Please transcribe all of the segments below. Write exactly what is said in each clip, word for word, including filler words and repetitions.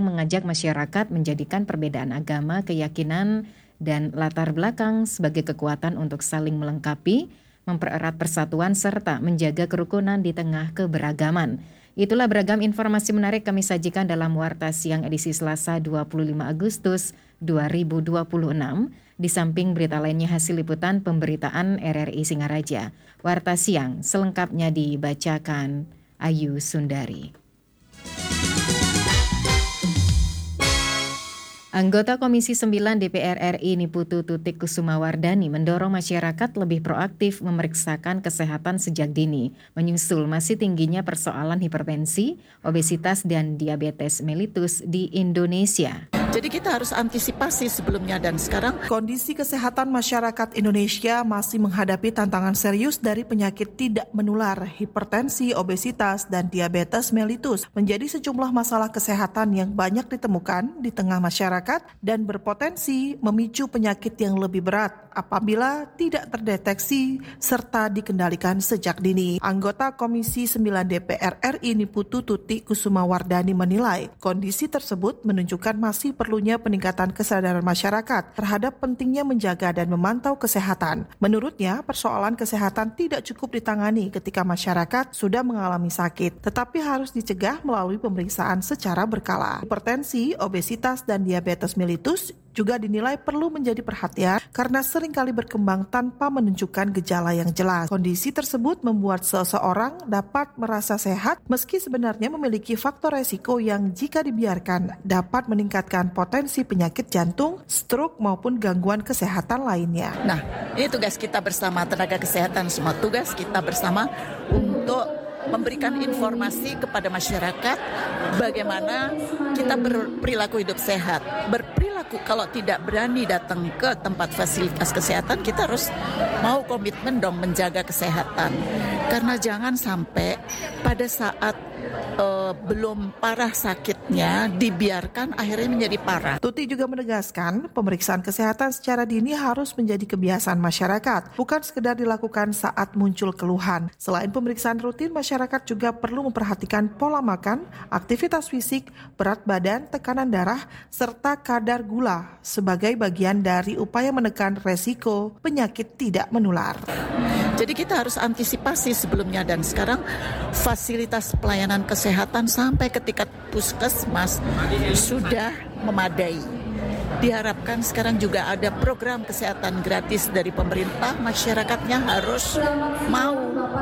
yang mengajak masyarakat menjadikan perbedaan agama, keyakinan, dan latar belakang sebagai kekuatan untuk saling melengkapi, mempererat persatuan, serta menjaga kerukunan di tengah keberagaman. Itulah beragam informasi menarik kami sajikan dalam Warta Siang edisi Selasa dua puluh lima Agustus dua ribu dua puluh enam. Di samping berita lainnya hasil liputan pemberitaan R R I Singaraja. Warta Siang selengkapnya dibacakan Ayu Sundari. Anggota Komisi sembilan D P R R I Niputu Tutik Kusumawardani mendorong masyarakat lebih proaktif memeriksakan kesehatan sejak dini, menyusul masih tingginya persoalan hipertensi, obesitas, dan diabetes mellitus di Indonesia. Jadi kita harus antisipasi sebelumnya dan sekarang. Kondisi kesehatan masyarakat Indonesia masih menghadapi tantangan serius dari penyakit tidak menular, hipertensi, obesitas, dan diabetes mellitus menjadi sejumlah masalah kesehatan yang banyak ditemukan di tengah masyarakat dan berpotensi memicu penyakit yang lebih berat apabila tidak terdeteksi serta dikendalikan sejak dini. Anggota Komisi sembilan D P R R I Niputu Tutik Kusumawardani menilai kondisi tersebut menunjukkan masih perlunya peningkatan kesadaran masyarakat terhadap pentingnya menjaga dan memantau kesehatan. Menurutnya, persoalan kesehatan tidak cukup ditangani ketika masyarakat sudah mengalami sakit, tetapi harus dicegah melalui pemeriksaan secara berkala. Hipertensi, obesitas, dan diabetes mellitus juga dinilai perlu menjadi perhatian karena seringkali berkembang tanpa menunjukkan gejala yang jelas. Kondisi tersebut membuat seseorang dapat merasa sehat meski sebenarnya memiliki faktor resiko yang jika dibiarkan dapat meningkatkan potensi penyakit jantung, stroke, maupun gangguan kesehatan lainnya. Nah, ini tugas kita bersama tenaga kesehatan, semua tugas kita bersama untuk memberikan informasi kepada masyarakat bagaimana kita berperilaku hidup sehat. Berperilaku kalau tidak berani datang ke tempat fasilitas kesehatan, kita harus mau komitmen dong menjaga kesehatan. Karena jangan sampai pada saat uh, belum parah sakitnya dibiarkan akhirnya menjadi parah. Tuti juga menegaskan pemeriksaan kesehatan secara dini harus menjadi kebiasaan masyarakat, bukan sekedar dilakukan saat muncul keluhan. Selain pemeriksaan rutin, masyarakat juga perlu memperhatikan pola makan, aktivitas fisik, berat badan, tekanan darah, serta kadar gula sebagai bagian dari upaya menekan resiko penyakit tidak menular. Jadi kita harus antisipasi sebelumnya dan sekarang fasilitas pelayanan kesehatan sampai ke tingkat puskesmas sudah memadai. Diharapkan sekarang juga ada program kesehatan gratis dari pemerintah, masyarakatnya harus mau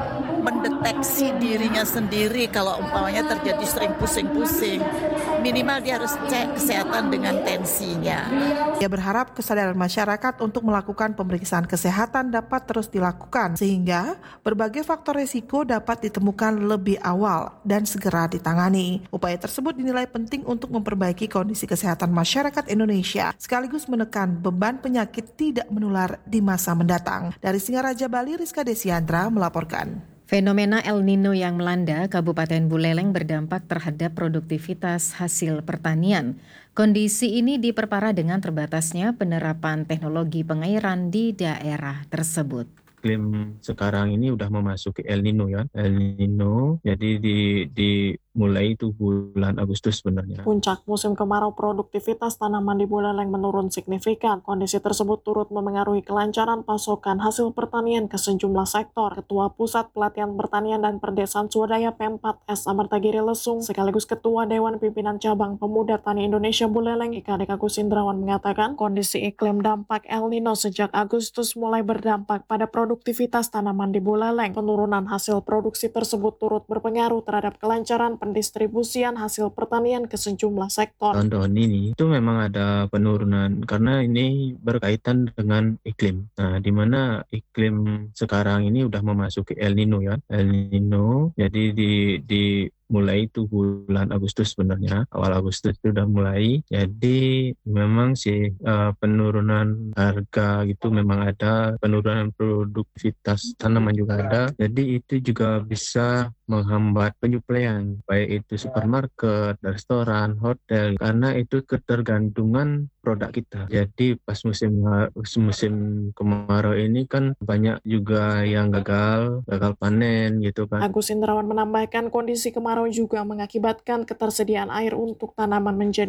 mendeteksi dirinya sendiri kalau umpamanya terjadi sering pusing-pusing. Minimal dia harus cek kesehatan dengan tensinya. Dia berharap kesadaran masyarakat untuk melakukan pemeriksaan kesehatan dapat terus dilakukan sehingga berbagai faktor risiko dapat ditemukan lebih awal dan segera ditangani. Upaya tersebut dinilai penting untuk memperbaiki kondisi kesehatan masyarakat Indonesia sekaligus menekan beban penyakit tidak menular di masa mendatang. Dari Singaraja, Bali, Rizka Desiandra melaporkan. Fenomena El Nino yang melanda Kabupaten Buleleng berdampak terhadap produktivitas hasil pertanian. Kondisi ini diperparah dengan terbatasnya penerapan teknologi pengairan di daerah tersebut. Iklim sekarang ini udah memasuki El Nino ya, El Nino. Jadi di di mulai itu bulan Agustus sebenarnya. Puncak musim kemarau, produktivitas tanaman di Buleleng menurun signifikan. Kondisi tersebut turut memengaruhi kelancaran pasokan hasil pertanian ke sejumlah sektor. Ketua Pusat Pelatihan Pertanian dan Perdesaan Swadaya P empat S Amartagiri Lesung sekaligus Ketua Dewan Pimpinan Cabang Pemuda Tani Indonesia Buleleng Ika Deka Kusindrawan mengatakan kondisi iklim dampak El Nino sejak Agustus mulai berdampak pada produktivitas tanaman di Buleleng. Penurunan hasil produksi tersebut turut berpengaruh terhadap kelancaran pendistribusian hasil pertanian ke sejumlah sektor. Tahun-tahun ini itu memang ada penurunan karena ini berkaitan dengan iklim. Nah, di mana iklim sekarang ini udah memasuki El Nino ya, El Nino. Jadi di di mulai itu bulan Agustus sebenarnya, awal Agustus itu udah mulai. Jadi memang sih uh, penurunan harga gitu memang ada, penurunan produktivitas tanaman juga ada. Jadi itu juga bisa menghambat penyuplaian, baik itu supermarket, restoran, hotel, karena itu ketergantungan produk kita. Jadi pas musim musim kemarau ini kan banyak juga yang gagal, gagal panen gitu kan. Agus Indrawan menambahkan kondisi kemarau juga mengakibatkan ketersediaan air untuk tanaman menjadi